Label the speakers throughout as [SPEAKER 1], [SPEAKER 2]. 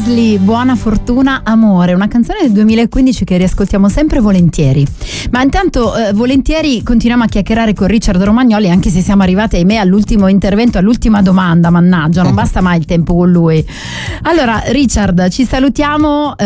[SPEAKER 1] Mosley, Buona fortuna amore, una canzone del 2015 che riascoltiamo sempre volentieri. Ma intanto volentieri continuiamo a chiacchierare con Richard Romagnoli, anche se siamo arrivati, ahimè, all'ultimo intervento, all'ultima domanda, mannaggia, non basta mai il tempo con lui. Allora Richard, ci salutiamo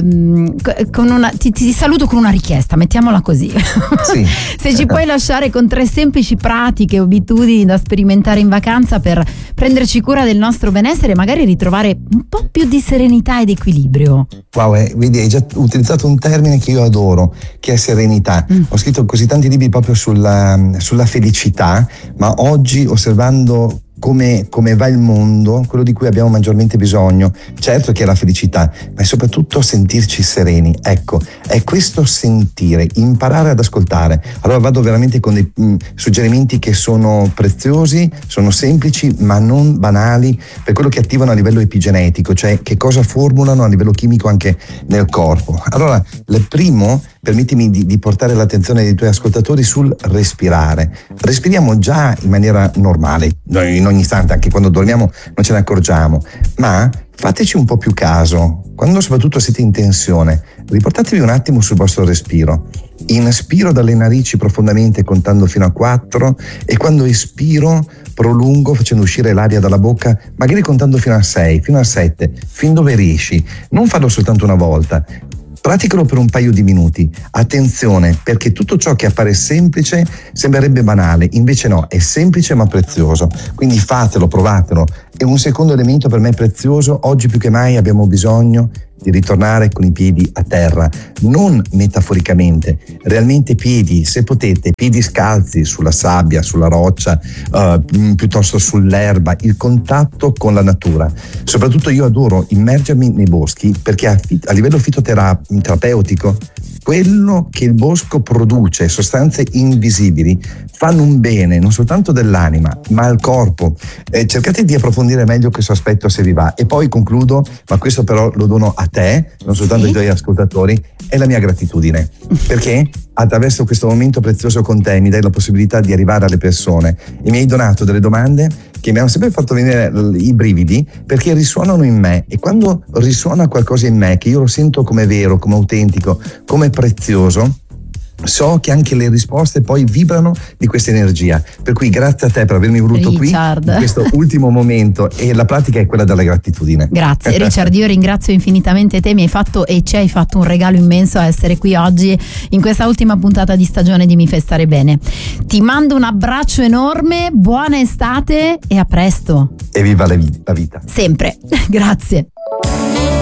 [SPEAKER 1] ti saluto con una richiesta, mettiamola così. Sì. Se ci puoi lasciare con 3 semplici pratiche, abitudini da sperimentare in vacanza per prenderci cura del nostro benessere e magari ritrovare un po' più di serenità ed equilibrio.
[SPEAKER 2] Wow, vedi, hai già utilizzato un termine che io adoro, che è serenità. Ho scritto così tanti libri proprio sulla felicità, ma oggi, osservando come va il mondo, quello di cui abbiamo maggiormente bisogno, certo che è la felicità, ma è soprattutto sentirci sereni. Ecco, è questo sentire, imparare ad ascoltare. Allora vado veramente con dei suggerimenti che sono preziosi, sono semplici ma non banali, per quello che attivano a livello epigenetico, cioè che cosa formulano a livello chimico anche nel corpo. Allora, il primo, permettimi di portare l'attenzione dei tuoi ascoltatori sul respirare. Respiriamo già in maniera normale, in ogni istante, anche quando dormiamo non ce ne accorgiamo, ma fateci un po' più caso. Quando soprattutto siete in tensione, riportatevi un attimo sul vostro respiro. Inspiro dalle narici profondamente contando fino a 4 e quando espiro prolungo facendo uscire l'aria dalla bocca, magari contando fino a 6, fino a 7, fin dove riesci. Non farlo soltanto una volta. Praticalo per un paio di minuti. Attenzione, perché tutto ciò che appare semplice sembrerebbe banale, invece no, è semplice ma prezioso. Quindi fatelo, provatelo. E un secondo elemento per me prezioso: oggi più che mai abbiamo bisogno di ritornare con i piedi a terra, non metaforicamente, realmente piedi, se potete, piedi scalzi sulla sabbia, sulla roccia, piuttosto sull'erba, il contatto con la natura. Soprattutto io adoro immergermi nei boschi perché a livello fitoterapeutico quello che il bosco produce, sostanze invisibili, fanno un bene non soltanto dell'anima ma al corpo. Cercate di approfondire meglio questo aspetto se vi va. E poi concludo, ma questo però lo dono a te, non soltanto ai tuoi ascoltatori, è la mia gratitudine, perché attraverso questo momento prezioso con te mi dai la possibilità di arrivare alle persone e mi hai donato delle domande che mi hanno sempre fatto venire i brividi, perché risuonano in me, e quando risuona qualcosa in me che io lo sento come vero, come autentico, come prezioso, so che anche le risposte poi vibrano di questa energia. Per cui grazie a te per avermi voluto
[SPEAKER 1] Richard,
[SPEAKER 2] qui in questo ultimo momento, e la pratica è quella della gratitudine.
[SPEAKER 1] Grazie Richard, io ringrazio infinitamente te, mi hai fatto e ci hai fatto un regalo immenso a essere qui oggi in questa ultima puntata di stagione di Mi Fai Stare Bene. Ti mando un abbraccio enorme, buona estate e a presto.
[SPEAKER 2] E viva la vita.
[SPEAKER 1] Sempre. Grazie.